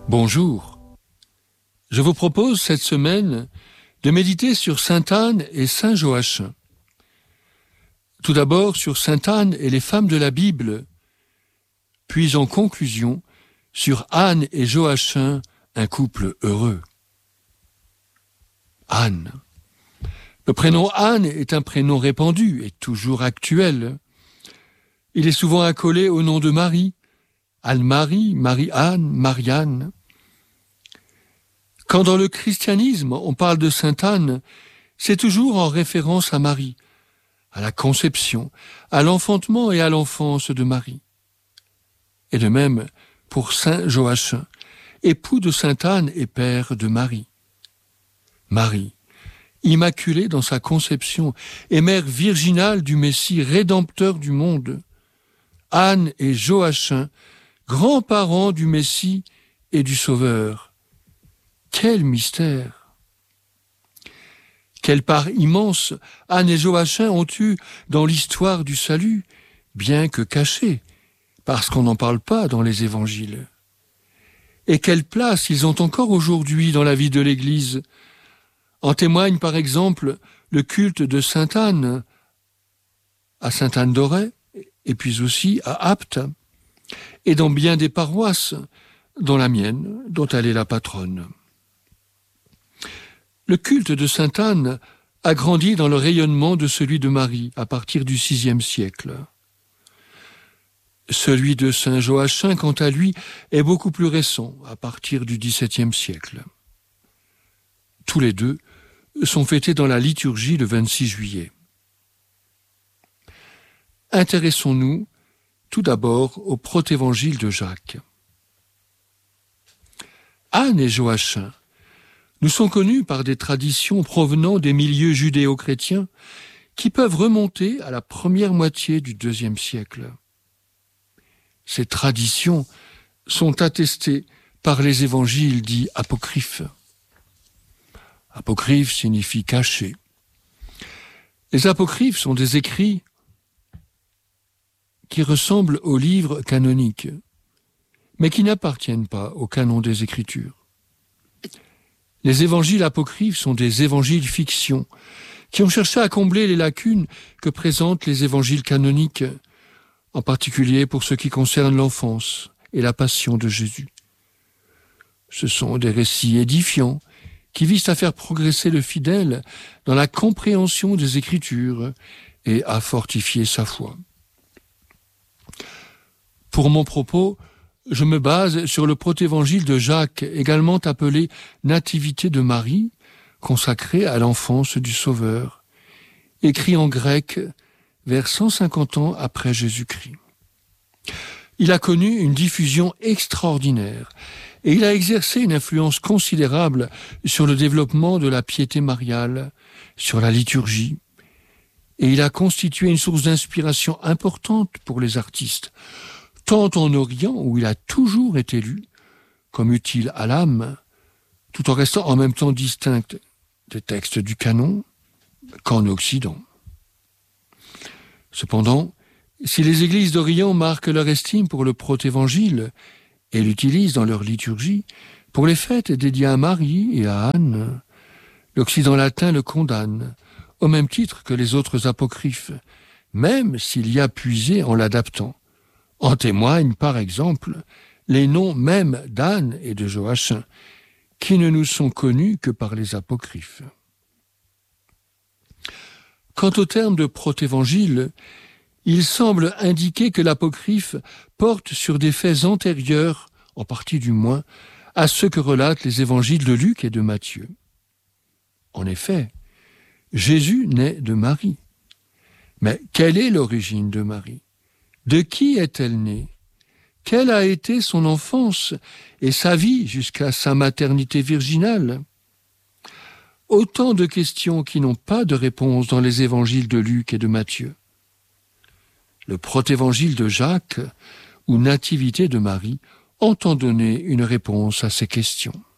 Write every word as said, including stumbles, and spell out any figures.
Bonjour. Je vous propose cette semaine de méditer sur sainte Anne et saint Joachim. Tout d'abord sur sainte Anne et les femmes de la Bible, puis en conclusion sur Anne et Joachim, un couple heureux. Anne. Le prénom Anne est un prénom répandu et toujours actuel. Il est souvent accolé au nom de Marie, Anne-Marie, Marie-Anne, Marianne. Quand dans le christianisme on parle de sainte Anne, c'est toujours en référence à Marie, à la conception, à l'enfantement et à l'enfance de Marie. Et de même pour saint Joachim, époux de sainte Anne et père de Marie. Marie, immaculée dans sa conception et mère virginale du Messie rédempteur du monde. Anne et Joachim, grands-parents du Messie et du Sauveur. Quel mystère! Quelle part immense Anne et Joachim ont eu dans l'histoire du salut, bien que cachée, parce qu'on n'en parle pas dans les évangiles. Et quelle place ils ont encore aujourd'hui dans la vie de l'Église. En témoigne par exemple le culte de sainte Anne à Sainte-Anne d'Auray, et puis aussi à Apt, et dans bien des paroisses, dont la mienne, dont elle est la patronne. Le culte de sainte Anne a grandi dans le rayonnement de celui de Marie à partir du sixième siècle. Celui de saint Joachim, quant à lui, est beaucoup plus récent, à partir du dix-septième siècle. Tous les deux sont fêtés dans la liturgie le vingt-six juillet. Intéressons-nous tout d'abord au protévangile de Jacques. Anne et Joachim nous sont connus par des traditions provenant des milieux judéo-chrétiens qui peuvent remonter à la première moitié du deuxième siècle. Ces traditions sont attestées par les évangiles dits apocryphes. Apocryphe signifie caché. Les apocryphes sont des écrits qui ressemblent aux livres canoniques, mais qui n'appartiennent pas au canon des Écritures. Les évangiles apocryphes sont des évangiles fictions qui ont cherché à combler les lacunes que présentent les évangiles canoniques, en particulier pour ce qui concerne l'enfance et la passion de Jésus. Ce sont des récits édifiants qui visent à faire progresser le fidèle dans la compréhension des Écritures et à fortifier sa foi. Pour mon propos, je me base sur le protévangile de Jacques, également appelé Nativité de Marie, consacré à l'enfance du Sauveur, écrit en grec vers cent cinquante ans après Jésus-Christ. Il a connu une diffusion extraordinaire et il a exercé une influence considérable sur le développement de la piété mariale, sur la liturgie, et il a constitué une source d'inspiration importante pour les artistes, tant en Orient, où il a toujours été lu, comme utile à l'âme, tout en restant en même temps distinct des textes du canon, qu'en Occident. Cependant, si les églises d'Orient marquent leur estime pour le protévangile et l'utilisent dans leur liturgie, pour les fêtes dédiées à Marie et à Anne, l'Occident latin le condamne, au même titre que les autres apocryphes, même s'il y a puisé en l'adaptant. En témoignent, par exemple, les noms même d'Anne et de Joachim, qui ne nous sont connus que par les apocryphes. Quant au terme de protévangile, il semble indiquer que l'apocryphe porte sur des faits antérieurs, en partie du moins, à ceux que relatent les évangiles de Luc et de Matthieu. En effet, Jésus naît de Marie. Mais quelle est l'origine de Marie ? De qui est-elle née? Quelle a été son enfance et sa vie jusqu'à sa maternité virginale? Autant de questions qui n'ont pas de réponse dans les évangiles de Luc et de Matthieu. Le protévangile de Jacques, ou Nativité de Marie, entend donner une réponse à ces questions.